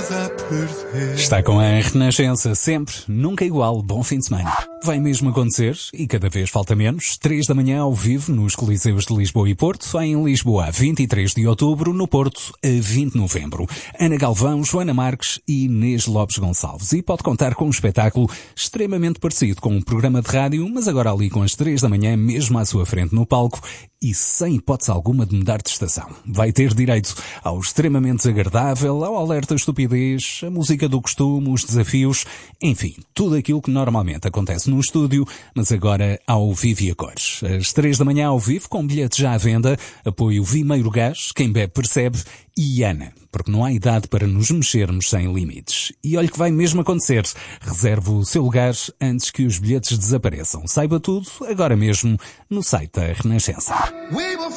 nada a perder. Está com a Renascença, sempre, nunca igual, bom fim de semana. Vai mesmo acontecer, e cada vez falta menos, 3 da manhã ao vivo nos Coliseus de Lisboa e Porto, em Lisboa a 23 de outubro, no Porto a 20 de novembro. Ana Galvão, Joana Marques e Inês Lopes Gonçalves. E pode contar com um espetáculo extremamente parecido com um programa de rádio, mas agora ali com as 3 da manhã, mesmo à sua frente no palco, e sem hipótese alguma de mudar de estação. Vai ter direito ao extremamente desagradável, ao alerta estupidez, a música do costume, os desafios, enfim, tudo aquilo que normalmente acontece no estúdio, mas agora ao vivo e a cores. Às 3 da manhã ao vivo, com bilhetes já à venda, apoio Vimeiro Gás, quem bebe percebe, e Ana, porque não há idade para nos mexermos sem limites. E olha que vai mesmo acontecer. Reserve o seu lugar antes que os bilhetes desapareçam. Saiba tudo agora mesmo no site da Renascença.